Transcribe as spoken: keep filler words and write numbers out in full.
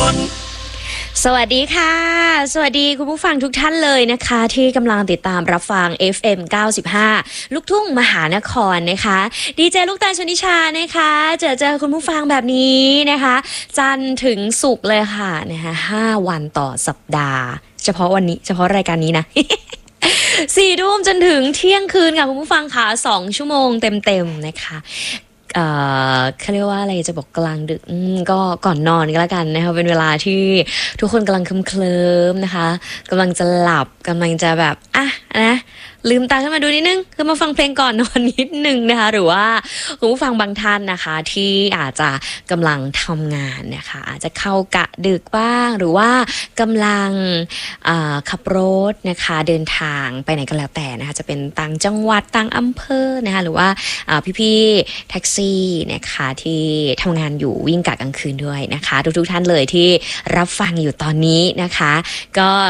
นสวัสดีค่ะสวัสดีคุณผู้ฟังทุกท่านเลยนะคะที่กำลังติดตามรับฟัง เอฟ เอ็ม เก้าสิบห้า ลูกทุ่งมหานครนะคะดีเจลูกตาลชนิชานะคะเจอเจอคุณผู้ฟังแบบนี้นะคะจันทร์ถึงศุกร์เลยค่ะนะคะห้าวันต่อสัปดาห์เฉพาะวันนี้เฉพาะรายการนี้นะ สี่ทุ่มจนถึงเที่ยงคืนค่ะคุณผู้ฟังค่ะสองชั่วโมงเต็มๆนะคะเอ่อเขาเรียกว่าอะไรจะบอกกลางดึกก็ก่อนนอนก็แล้วกันนะคะเป็นเวลาที่ทุกคนกำลังเคลิ้มๆนะคะกำลังจะหลับกำลังจะแบบอ่ะนะลืมตาขึ้นมาดูนิดนึงคือมาฟังเพลงก่อนนอนนิดนึงนะคะหรือว่าคุณผู้ฟังบางท่านนะคะที่อาจจะกำลังทำงานนะคะอาจจะเข้ากะดึกบ้างหรือว่ากำลังขับรถนะคะเดินทางไปไหนก็แล้วแต่นะคะจะเป็นต่างจังหวัดต่างอำเภอนะคะหรือว่าพี่ๆแท็กซี่นะคะที่ทำงานอยู่วิ่งกะกลางคืนด้วยนะคะทุกๆท่านเลยที่รับฟังอยู่ตอนนี้นะคะก็